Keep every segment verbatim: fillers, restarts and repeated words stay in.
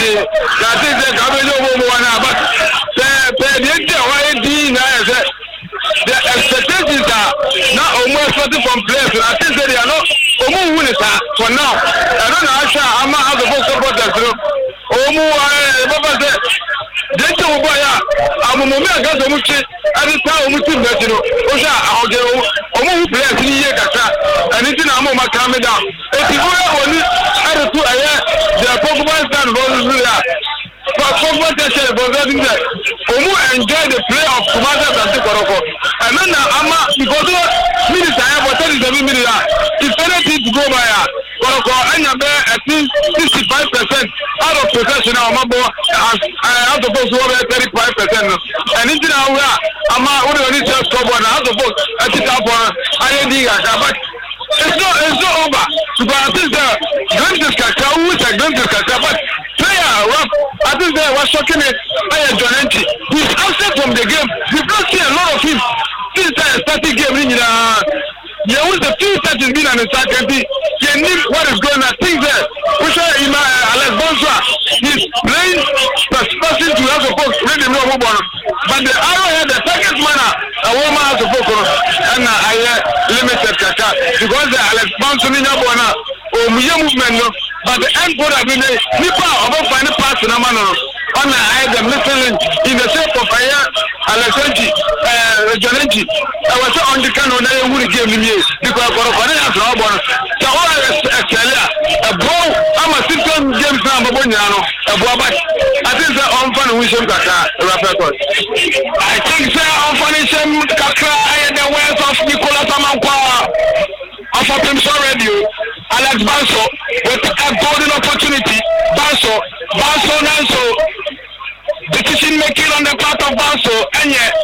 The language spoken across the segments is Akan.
the that is the government one but the the why D the expectations are now almost starting from players and I think they are not Omu win it for now. I don't know how I'm out of the supporters. Omu Baba said they told me I'm a moment against the Muchi at the time Muchi Betino. Osha Omu players in the Kasa and it's in Amoma coming down. If you only had to a year, they are Pokemon stand for But Pokemon session was having that. Omu enjoy the play of Kumasa and Koroko. And then Ama because minutes I have thirty-seven minutes. If anything to go by Koroko and at least sixty-five percent out of possession of Mabo out of both over thirty-five percent. And it's now Ama only just score one out of both at the top one. I did but it's not it's not over. So I think the Grantis Kaka who is a Grantis Kaka but player rough I think they were shocking it by a Jonenti. He's absent from the game. We've not seen a lot of him since the starting game in uh there was the few that has been on the second team. He knew what is going on. Things there. Which are in Alex Bonsoir. He's playing person to have a book ready no more. But the arrow had the second manner a woman has a book and I limited Kaka because the Alex Bonsoir in Yabona or Muya movement but the end product in the Nipa of a final pass in a manner. On I had them listening in the shape of a Alexandri, uh, Jonenti. I was on the canon that would give me because for a financial album. So all I tell you, a bro, I'm a system James Namboniano, a Bobat. I think they're on fun with some Kaka, record. I think they're on fun Kaka and the words of Nicola Samankwa of a Pimson Radio. Alex Banso with a golden opportunity. Banso, Banso Nanso. Decision making on the part of Banso and yet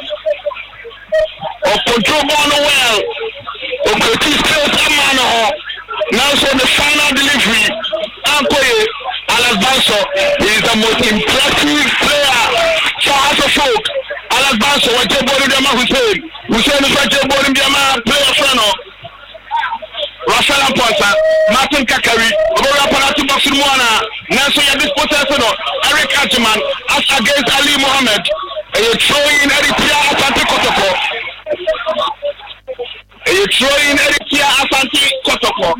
of control on well of the still man now so the final delivery Ankoye Alex Banso is the most impressive player for us of folk. Alex Banso what you body them Hussein Hussein is what you body them player friend Russell Amposa, Martin Kakari, Obora Panatu Boxumwana, Nancy Yadis Potasso, Eric Ajiman, as against Ali Mohammed, and you throw in Eritia Asante Kotoko. And you throw in Eritia Asante Kotoko.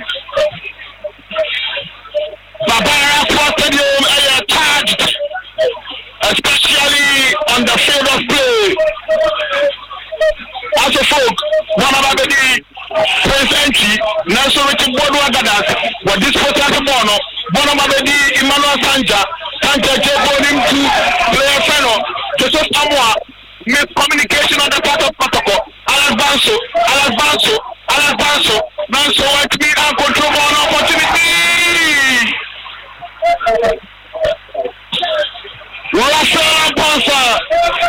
Babara Stadium are charged, especially on the field of play. As a folk, one of the Prince Entry, Nelson Richard Bodwa Gadas, what this potato bono, Bono Mabedi, Emmanuel Sanja, Sanja Jebonim to player Feno, Joseph Amwa, make communication on the part of protocol. Alas Banso, Alas Banso, Alas Banso, Banso want to be and control on opportunity. Russell Bansa.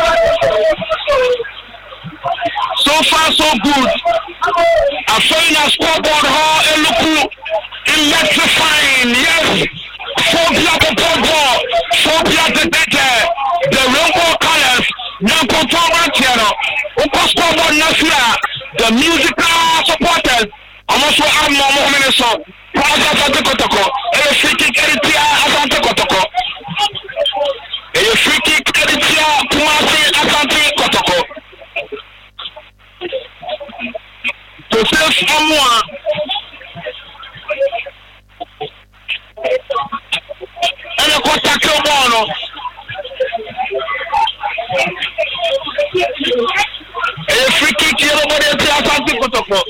So far so good. A final scoreboard hall and look electrifying. Yes. Phobia the football. Phobia the data. The rainbow colors. Nyanko Tomatino. Uko scoreboard Nasia. The musical supporters. I'm also I'm more minutes so. Plaza Sante Kotoko. A free kick Eritia Asante Kotoko. A free kick Eritia Kumasi Asante Kotoko. To save someone, and a quarter kill one. A free kick, everybody at the Atlantic Protocol.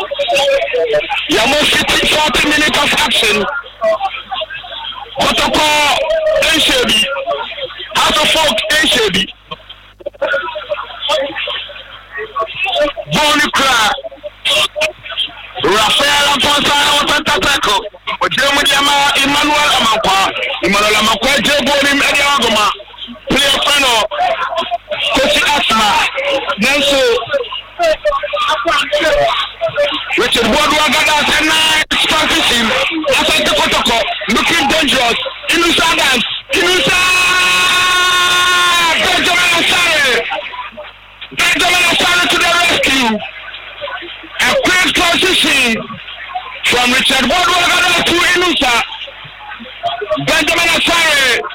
Yamo fifty, forty minutes of action. Protocol, N C B. House of Folk, N C B. Bonnie Cry. Rafael Amposa and Santa Peco. Ojemodiama Emmanuel Amankwa. Emmanuel Amankwa Jebonim Ediagoma. Player Feno. Kosi Asma. Nelson. Richard Bodwa Gadas and nice transition. Asante Kotoko. Looking dangerous. Inusa dance. Inusa. Benjamin Asare. Benjamin Asare to the rescue. A quick transition from Richard Bodwa to Inusa. Benjamin Asare